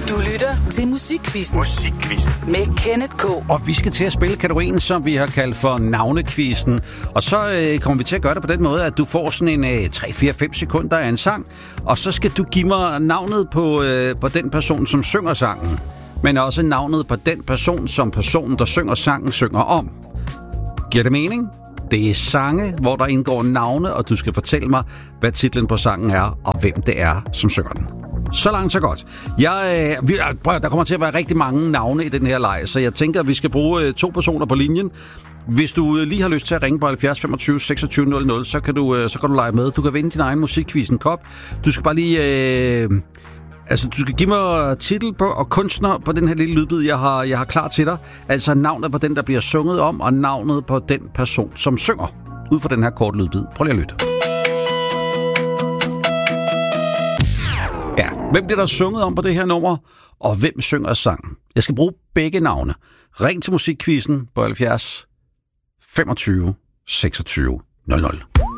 Du lytter til Musikquizzen. Med Kenneth K. Og vi skal til at spille kategorien, som vi har kaldt for navnekvizzen. Og så kommer vi til at gøre det på den måde, at du får sådan en 3-4-5 sekunder af en sang. Og så skal du give mig navnet på den person, som synger sangen. Men også navnet på den person, som personen, der synger sangen, synger om. Giver det mening? Det er sange, hvor der indgår navne, og du skal fortælle mig, hvad titlen på sangen er, og hvem det er, som synger den. Så langt, så godt. Der kommer til at være rigtig mange navne i den her leg, så jeg tænker, at vi skal bruge 2 personer på linjen. Hvis du lige har lyst til at ringe på 70 25 26 00, så kan du lege med. Du kan vinde din egen musikquizzen kop. Du skal bare lige... du skal give mig titel på og kunstner på den her lille lydbid, jeg har klar til dig. Altså navnet på den, der bliver sunget om, og navnet på den person, som synger. Ud fra den her korte lydbid. Prøv lige at lytte. Ja, hvem bliver der sunget om på det her nummer, og hvem synger sangen? Jeg skal bruge begge navne. Ring til musikquizzen på 70 25 26 00.